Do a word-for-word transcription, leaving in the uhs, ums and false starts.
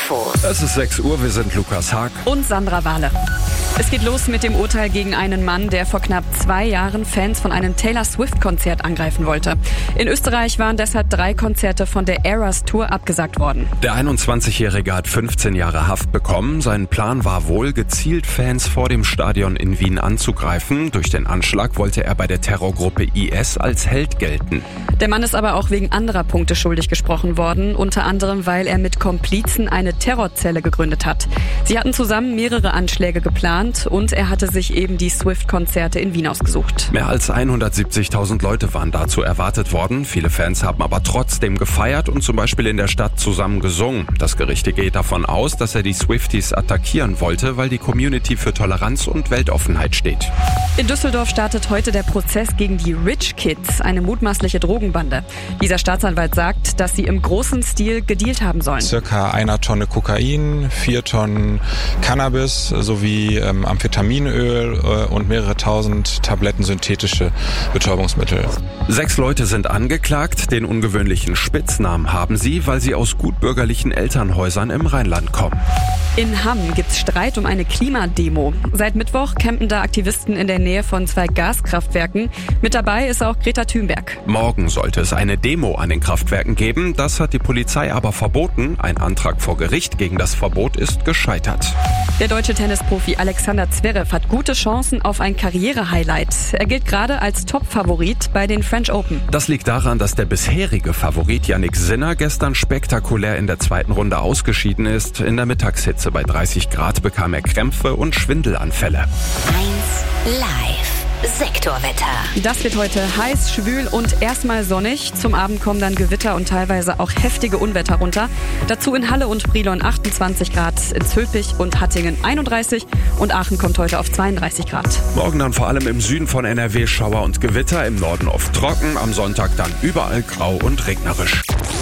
Infos. Es ist sechs Uhr, wir sind Lukas Haag und Sandra Wahle. Es geht los mit dem Urteil gegen einen Mann, der vor knapp zwei Jahren Fans von einem Taylor Swift-Konzert angreifen wollte. In Österreich waren deshalb drei Konzerte von der Eras Tour abgesagt worden. Der einundzwanzigjährige hat fünfzehn Jahre Haft bekommen. Sein Plan war wohl, gezielt Fans vor dem Stadion in Wien anzugreifen. Durch den Anschlag wollte er bei der Terrorgruppe I S als Held gelten. Der Mann ist aber auch wegen anderer Punkte schuldig gesprochen worden, unter anderem, weil er mit Komplizen eine Terrorzelle gegründet hat. Sie hatten zusammen mehrere Anschläge geplant und er hatte sich eben die Swift-Konzerte in Wien ausgesucht. Mehr als hundertsiebzigtausend Leute waren dazu erwartet worden. Viele Fans haben aber trotzdem gefeiert und zum Beispiel in der Stadt zusammen gesungen. Das Gericht geht davon aus, dass er die Swifties attackieren wollte, weil die Community für Toleranz und Weltoffenheit steht. In Düsseldorf startet heute der Prozess gegen die Rich Kids, eine mutmaßliche Drogenbande. Dieser Staatsanwalt sagt, dass sie im großen Stil gedealt haben sollen. Circa einer Tonne Kokain, vier Tonnen Cannabis sowie ähm, Amphetaminöl äh, und mehrere tausend Tabletten synthetische Betäubungsmittel. Sechs Leute sind angeklagt. Den ungewöhnlichen Spitznamen haben sie, weil sie aus gutbürgerlichen Elternhäusern im Rheinland kommen. In Hamm gibt's Streit um eine Klimademo. Seit Mittwoch campen da Aktivisten in der Nähe von zwei Gaskraftwerken. Mit dabei ist auch Greta Thunberg. Morgen sollte es eine Demo an den Kraftwerken geben. Das hat die Polizei aber verboten. Ein Antrag vor Gericht gegen das Verbot ist gescheitert. Der deutsche Tennisprofi Alexander Zverev hat gute Chancen auf ein Karriere-Highlight. Er gilt gerade als Top-Favorit bei den French Open. Das liegt daran, dass der bisherige Favorit Jannik Sinner gestern spektakulär in der zweiten Runde ausgeschieden ist. In der Mittagshitze bei dreißig Grad bekam er Krämpfe und Schwindelanfälle. eins Live Sektorwetter. Das wird heute heiß, schwül und erstmal sonnig. Zum Abend kommen dann Gewitter und teilweise auch heftige Unwetter runter. Dazu in Halle und Brilon achtundzwanzig Grad, in Zülpich und Hattingen einunddreißig und Aachen kommt heute auf zweiunddreißig Grad. Morgen dann vor allem im Süden von N R W Schauer und Gewitter, im Norden oft trocken, am Sonntag dann überall grau und regnerisch.